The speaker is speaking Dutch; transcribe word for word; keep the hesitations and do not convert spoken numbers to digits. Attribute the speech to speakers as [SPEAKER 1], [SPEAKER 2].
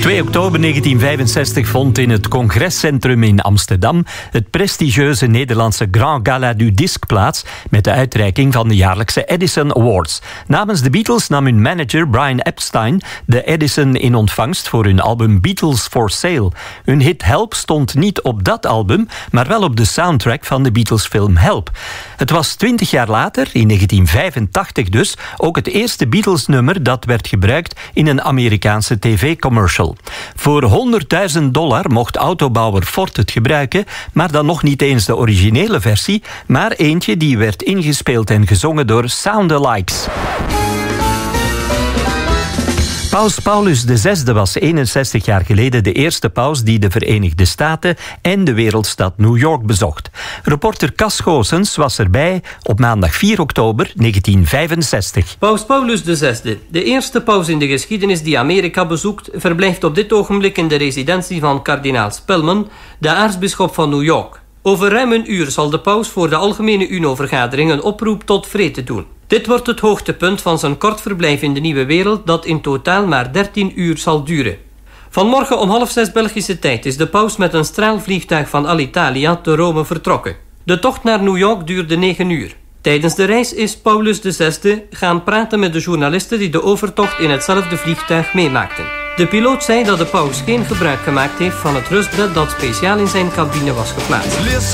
[SPEAKER 1] twee oktober negentien vijfenzestig vond in het Congrescentrum in Amsterdam het prestigieuze Nederlandse Grand Gala du Disque plaats met de uitreiking van de jaarlijkse Edison Awards. Namens de Beatles nam hun manager Brian Epstein de Edison in ontvangst voor hun album Beatles for Sale. Hun hit Help stond niet op dat album, maar wel op de soundtrack van de Beatles film Help. Het was twintig jaar later, in negentien vijfentachtig dus, ook het eerste Beatles-nummer dat werd gebruikt in een Amerikaanse tv-commercial. Voor honderdduizend dollar mocht autobouwer Ford het gebruiken, maar dan nog niet eens de originele versie, maar eentje die werd ingespeeld en gezongen door soundalikes. Paus Paulus de zesde was eenenzestig jaar geleden de eerste paus die de Verenigde Staten en de wereldstad New York bezocht. Reporter Cas Goossens was erbij op maandag vier oktober negentien vijfenzestig.
[SPEAKER 2] Paus Paulus de zesde, de eerste paus in de geschiedenis die Amerika bezoekt, verblijft op dit ogenblik in de residentie van kardinaal Spellman, de aartsbisschop van New York. Over ruim een uur zal de paus voor de Algemene Uno-vergadering een oproep tot vrede doen. Dit wordt het hoogtepunt van zijn kort verblijf in de nieuwe wereld, dat in totaal maar dertien uur zal duren. Vanmorgen om half zes Belgische tijd is de paus met een straalvliegtuig van Alitalia te Rome vertrokken. De tocht naar New York duurde negen uur. Tijdens de reis is Paulus de zesde gaan praten met de journalisten die de overtocht in hetzelfde vliegtuig meemaakten. De piloot zei dat de paus geen gebruik gemaakt heeft van het rustbed dat speciaal in zijn cabine was geplaatst.